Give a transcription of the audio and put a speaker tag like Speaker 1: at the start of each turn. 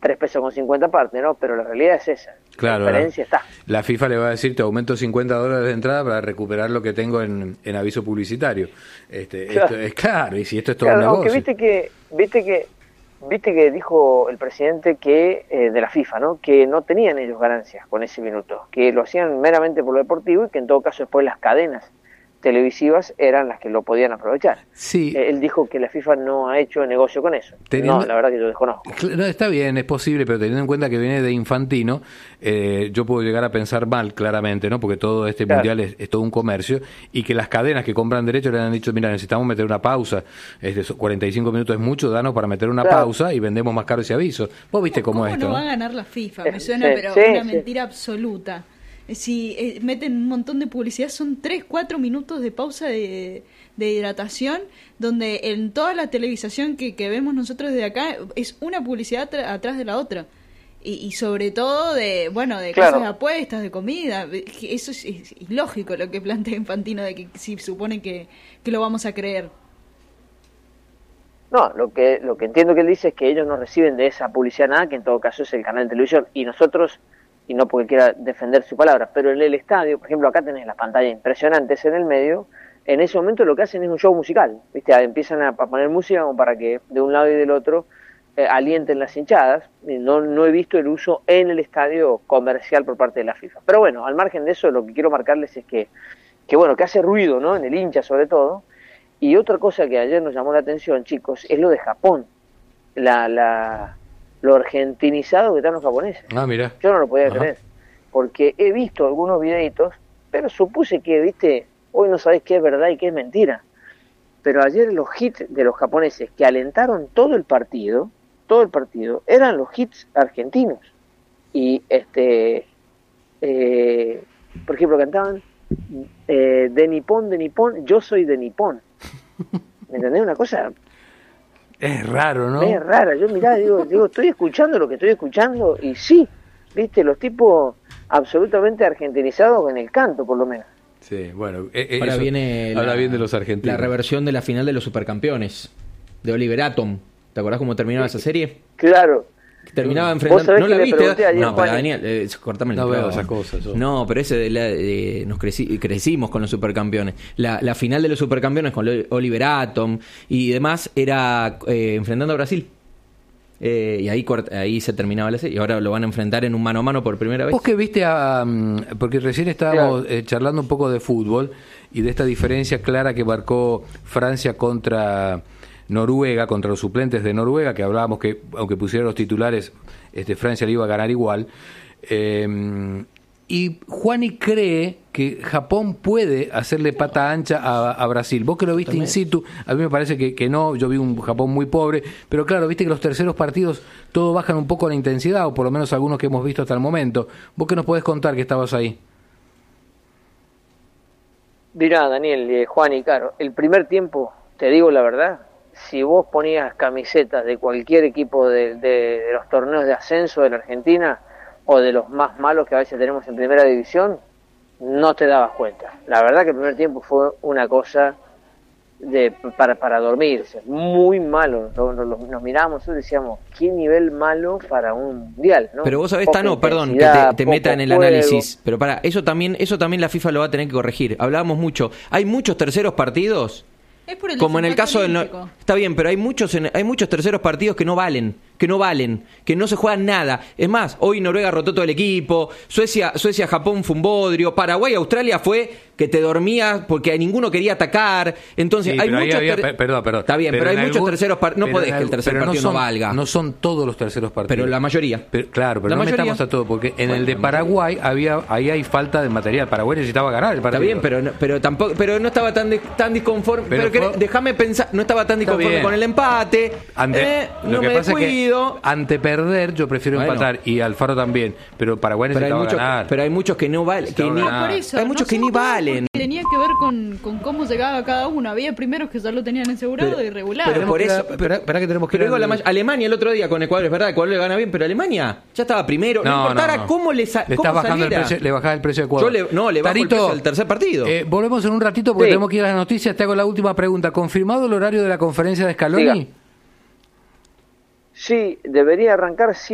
Speaker 1: $3.50 aparte, ¿no? Pero la realidad es esa.
Speaker 2: Claro,
Speaker 1: la diferencia está.
Speaker 2: La FIFA le va a decir, te aumento $50 de entrada para recuperar lo que tengo en aviso publicitario.
Speaker 1: Claro.
Speaker 2: Esto es claro, y si esto es todo
Speaker 1: Claro,
Speaker 2: un negocio.
Speaker 1: aunque viste que dijo el presidente que de la FIFA, ¿no? Que no tenían ellos ganancias con ese minuto, que lo hacían meramente por lo deportivo y que en todo caso después las cadenas televisivas eran las que lo podían aprovechar.
Speaker 2: Sí.
Speaker 1: Él dijo que la FIFA no ha hecho negocio con eso. No, la verdad que yo desconozco.
Speaker 2: No, está bien, es posible, pero teniendo en cuenta que viene de Infantino, yo puedo llegar a pensar mal, claramente, ¿no? Porque todo este mundial es todo un comercio, y que las cadenas que compran derechos le han dicho, mira, necesitamos meter una pausa, 45 minutos es mucho, danos para meter una pausa y vendemos más caro ese aviso. ¿Vos viste cómo es esto?
Speaker 3: ¿Cómo no va a ganar la FIFA? Me suena, pero una mentira absoluta. Si meten un montón de publicidad, son 3-4 minutos de pausa de hidratación, donde en toda la televisación que vemos nosotros desde acá es una publicidad atrás de la otra, y sobre todo de casas de apuestas, de comida. Eso es ilógico lo que plantea Infantino, de que si supone que lo vamos a creer.
Speaker 1: No, lo que entiendo que él dice es que ellos no reciben de esa publicidad nada, que en todo caso es el canal de televisión, y nosotros, y no porque quiera defender su palabra, pero en el estadio, por ejemplo, acá tenés las pantallas impresionantes en el medio, en ese momento lo que hacen es un show musical, ¿viste? Empiezan a poner música como para que de un lado y del otro alienten las hinchadas. No he visto el uso en el estadio comercial por parte de la FIFA. Pero bueno, al margen de eso, lo que quiero marcarles es que hace ruido, ¿no? En el hincha sobre todo. Y otra cosa que ayer nos llamó la atención, chicos, es lo de Japón. Lo argentinizado que están los japoneses.
Speaker 2: Ah, mira.
Speaker 1: Yo no lo podía creer, porque he visto algunos videitos, pero supuse que, viste, hoy no sabés qué es verdad y qué es mentira. Pero ayer los hits de los japoneses que alentaron todo el partido, eran los hits argentinos. Y por ejemplo, cantaban de Nippon, yo soy de Nippon. ¿Me entendés? Una cosa...
Speaker 2: Es raro, ¿no?
Speaker 1: Es rara. Yo mirá, digo, estoy escuchando lo que estoy escuchando y sí, viste, los tipos absolutamente argentinizados en el canto, por lo menos.
Speaker 2: Sí, bueno.
Speaker 4: Ahora viene
Speaker 2: habla bien de los argentinos.
Speaker 4: La reversión de la final de los Supercampeones, de Oliver Atom. ¿Te acordás cómo terminaba esa serie?
Speaker 1: Claro.
Speaker 4: Terminaba enfrentando...
Speaker 1: ¿No la viste?
Speaker 4: No, para Daniel, cortame el
Speaker 2: no
Speaker 4: micrófono.
Speaker 2: veo esas cosas.
Speaker 4: No, pero nos crecimos con los Supercampeones. La final de los Supercampeones con Oliver Atom y demás era enfrentando a Brasil. Y ahí se terminaba la serie. Y ahora lo van a enfrentar en un mano a mano por primera vez.
Speaker 2: Vos que viste porque recién estábamos charlando un poco de fútbol y de esta diferencia clara que marcó Francia contra Noruega, contra los suplentes de Noruega, que hablábamos que aunque pusiera los titulares, Francia le iba a ganar igual. Y Juani cree que Japón puede hacerle pata ancha a Brasil. Vos que lo viste también in situ, a mí me parece que no. Yo vi un Japón muy pobre, pero claro, viste que los terceros partidos todo bajan un poco la intensidad, o por lo menos algunos que hemos visto hasta el momento. ¿Vos qué nos podés contar que estabas ahí?
Speaker 1: Mirá, Daniel, Juani, claro, el primer tiempo, te digo la verdad, si vos ponías camisetas de cualquier equipo de los torneos de ascenso de la Argentina, o de los más malos que a veces tenemos en primera división, no te dabas cuenta. La verdad que el primer tiempo fue una cosa para dormirse, muy malo. Nos mirábamos y decíamos, qué nivel malo para un mundial, ¿no?
Speaker 4: Pero vos sabés, Tano, perdón, que te meta en el análisis, pero para, eso también la FIFA lo va a tener que corregir. Hablábamos mucho, hay muchos terceros partidos.
Speaker 3: Es por el
Speaker 4: como en el caso del está bien, pero hay muchos terceros partidos que no valen, que no se juegan nada. Es más, hoy Noruega rotó todo el equipo, Suecia, Japón fue un bodrio, Paraguay, Australia fue que te dormías porque ninguno quería atacar. Entonces
Speaker 2: sí,
Speaker 4: hay muchos
Speaker 2: perdón.
Speaker 4: Está bien, pero hay muchos terceros partidos, no podés que el tercer partido no valga.
Speaker 2: No son todos los terceros partidos.
Speaker 4: Pero la mayoría.
Speaker 2: Pero no metamos a todo, porque en el de Paraguay ahí hay falta de material. Paraguay necesitaba ganar el partido.
Speaker 4: Está bien, pero no estaba tan disconforme. Pero déjame pensar, no estaba tan disconforme con el empate.
Speaker 2: Lo que pasa es que ante perder yo prefiero empatar, y Alfaro también, pero Paraguay necesitaba ganar.
Speaker 4: Pero hay muchos que no valen. Hay muchos que ni valen.
Speaker 3: Tenía que ver con cómo llegaba cada uno. Había primeros que ya lo tenían asegurado y regular.
Speaker 4: Pero por eso,
Speaker 2: para que tenemos que ir
Speaker 4: Alemania el otro día con Ecuador, es verdad, Ecuador le gana bien, pero Alemania ya estaba primero. No importara cómo le
Speaker 2: bajando el precio, le bajaba el precio a Ecuador.
Speaker 4: Le bajo el precio al tercer partido.
Speaker 2: Volvemos en un ratito porque tenemos que ir a las noticias. Te hago la última pregunta. ¿Confirmado el horario de la conferencia de Scaloni?
Speaker 1: Sí, debería arrancar